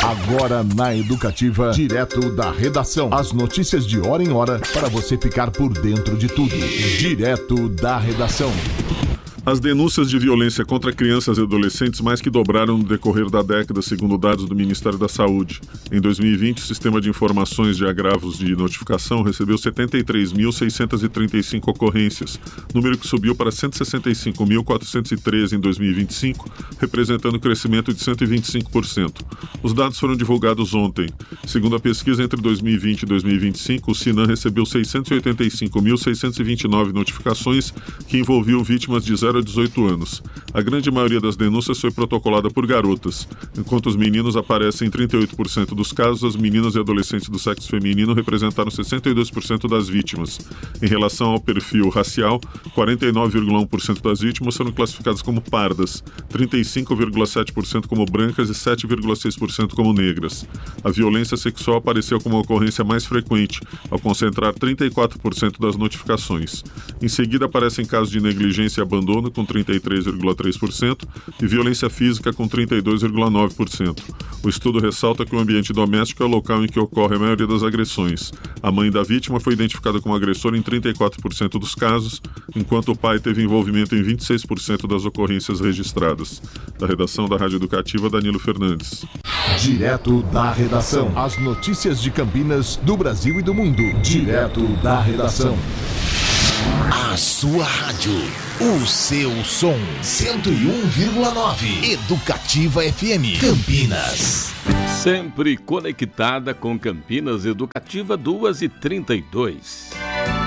Agora na Educativa, direto da redação. As notícias de hora em hora para você ficar por dentro de tudo. Direto da redação. As denúncias de violência contra crianças e adolescentes mais que dobraram no decorrer da década, segundo dados do Ministério da Saúde. Em 2020, o Sistema de Informações de Agravos de Notificação recebeu 73.635 ocorrências, número que subiu para 165.413 em 2025, representando um crescimento de 125%. Os dados foram divulgados ontem. Segundo a pesquisa entre 2020 e 2025, o SINAM recebeu 685.629 notificações que envolviam vítimas de 0 a 18 anos. A grande maioria das denúncias foi protocolada por garotas. Enquanto os meninos aparecem em 38% dos casos, as meninas e adolescentes do sexo feminino representaram 62% das vítimas. Em relação ao perfil racial, 49,1% das vítimas foram classificadas como pardas, 35,7% como brancas e 7,6% como negras. A violência sexual apareceu como a ocorrência mais frequente, ao concentrar 34% das notificações. Em seguida aparecem casos de negligência e abandono, com 33,3%, e violência física, com 32,9%. O estudo ressalta que o ambiente doméstico é o local em que ocorre a maioria das agressões. A mãe da vítima foi identificada como agressora em 34% dos casos, enquanto o pai teve envolvimento em 26% das ocorrências registradas. Da redação da Rádio Educativa, Danilo Fernandes. Direto da redação. As notícias de Campinas, do Brasil e do mundo. Direto da redação. A sua rádio, o seu som, 101,9 Educativa FM Campinas. Sempre conectada com Campinas Educativa 2h32.